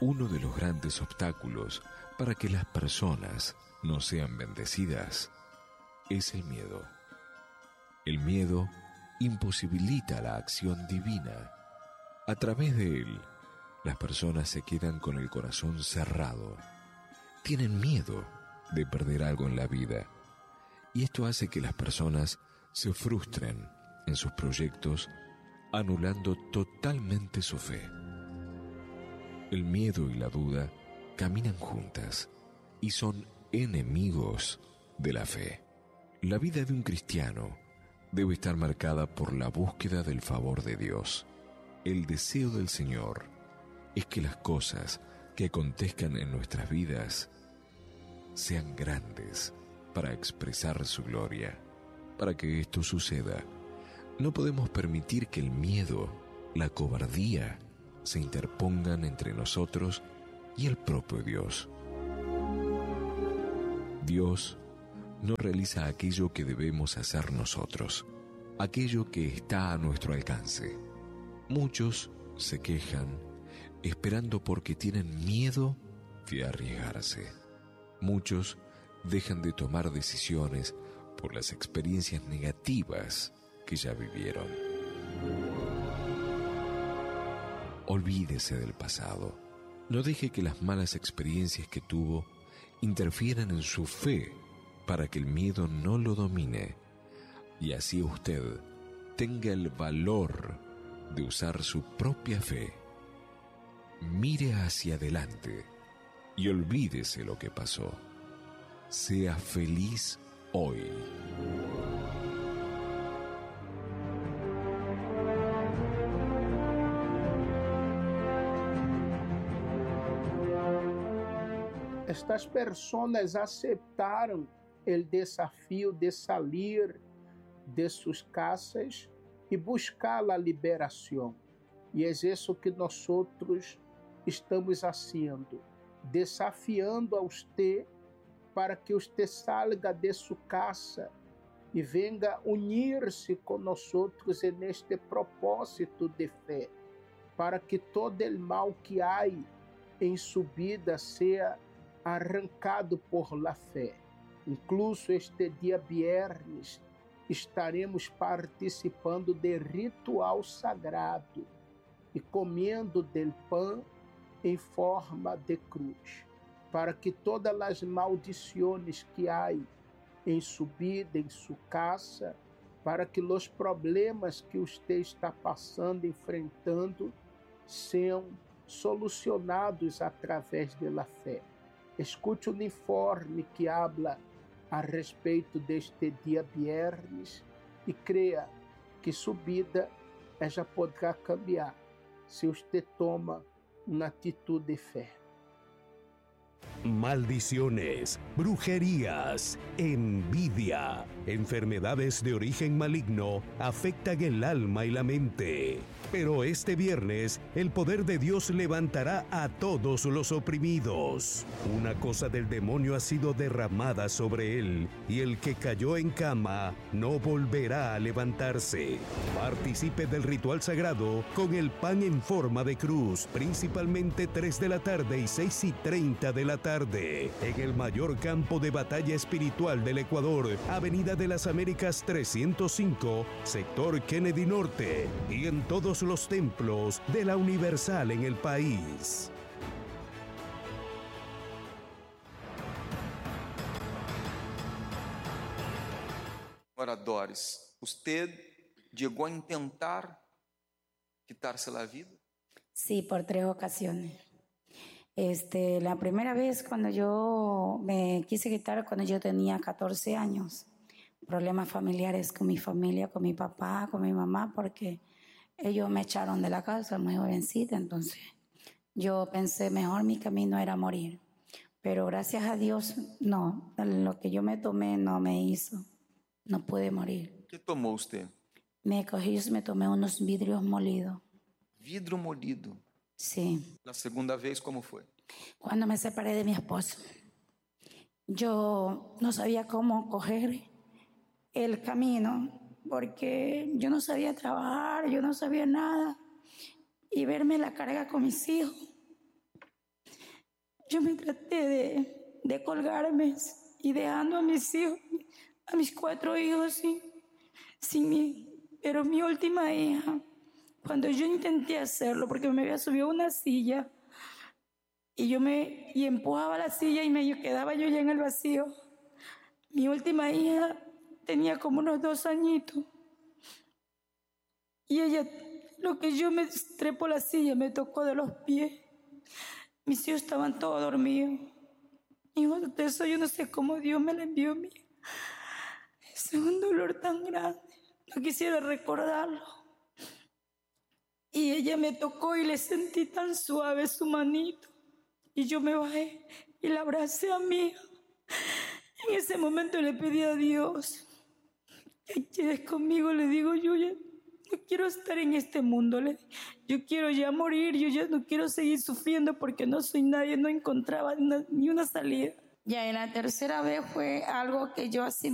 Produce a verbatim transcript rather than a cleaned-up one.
Uno de los grandes obstáculos para que las personas no sean bendecidas es el miedo. El miedo imposibilita la acción divina. A través de él, las personas se quedan con el corazón cerrado. Tienen miedo de perder algo en la vida. Y esto hace que las personas se frustren en sus proyectos, anulando totalmente su fe. El miedo y la duda caminan juntas y son enemigos de la fe. La vida de un cristiano debe estar marcada por la búsqueda del favor de Dios. El deseo del Señor es que las cosas que acontezcan en nuestras vidas sean grandes para expresar su gloria. Para que esto suceda, no podemos permitir que el miedo, la cobardía, se interpongan entre nosotros y el propio Dios. Dios no realiza aquello que debemos hacer nosotros, aquello que está a nuestro alcance. Muchos se quejan esperando porque tienen miedo de arriesgarse. Muchos dejan de tomar decisiones por las experiencias negativas que ya vivieron. Olvídese del pasado. No deje que las malas experiencias que tuvo interfieran en su fe para que el miedo no lo domine y así usted tenga el valor de usar su propia fe. Mire hacia adelante y olvídese lo que pasó. Sea feliz hoy. Estas personas aceptaram o desafio de sair de suas casas e buscar a liberação. E é isso que nós outros estamos fazendo, desafiando a você para que você salga de sua casa e venga unir-se com nós outros neste propósito de fé, para que todo o mal que há em sua vida seja arrancado por la fé. Incluso este dia viernes estaremos participando de ritual sagrado e comendo del pão em forma de cruz, para que todas as maldições que há em sua vida, em sua casa, para que os problemas que você está passando, enfrentando, sejam solucionados através da fé. Escute o informe que habla a respeito deste dia viernes e creia que sua vida já poderá cambiar se você toma uma atitude de fé. Maldiciones, brujerías, envidia, enfermedades de origen maligno afectan el alma y la mente. Pero este viernes, el poder de Dios levantará a todos los oprimidos. Una cosa del demonio ha sido derramada sobre él, y el que cayó en cama no volverá a levantarse. Participe del ritual sagrado con el pan en forma de cruz, principalmente tres de la tarde y seis y treinta de la tarde, en el mayor campo de batalla espiritual del Ecuador, Avenida de las Américas trescientos cinco, sector Kennedy Norte, y en todos los templos de la Universal en el país. Oradores, ¿usted llegó a intentar quitarse la vida? Sí, por tres ocasiones. Este, la primera vez cuando yo me quise quitar, cuando yo tenía catorce años, problemas familiares con mi familia, con mi papá, con mi mamá, porque ellos me echaron de la casa muy jovencita, entonces yo pensé mejor mi camino era morir. Pero gracias a Dios, no, lo que yo me tomé no me hizo, no pude morir. ¿Qué tomó usted? Me cogí, me tomé unos vidrios molidos. ¿Vidrio molido? Sí. ¿La segunda vez cómo fue? Cuando me separé de mi esposo. Yo no sabía cómo coger el camino, porque yo no sabía trabajar, yo no sabía nada. Y verme la carga con mis hijos, yo me traté de, de colgarme y dejando a mis hijos, a mis cuatro hijos sin, sin mí. Pero mi última hija, cuando yo intenté hacerlo, porque me había subido a una silla y yo me y empujaba la silla y me quedaba yo ya en el vacío. Mi última hija tenía como unos dos añitos y ella, lo que yo me trepo la silla, me tocó de los pies. Mis hijos estaban todos dormidos. Hijo de eso, yo no sé cómo Dios me la envió a mí. Es un dolor tan grande. No quisiera recordarlo. Y ella me tocó y le sentí tan suave su manito. Y yo me bajé y la abracé a mi hija. En ese momento le pedí a Dios que quedes conmigo. Le digo, yo ya no quiero estar en este mundo. Le, yo quiero ya morir. Yo ya no quiero seguir sufriendo porque no soy nadie. No encontraba una, ni una salida. Ya en la tercera vez fue algo que yo así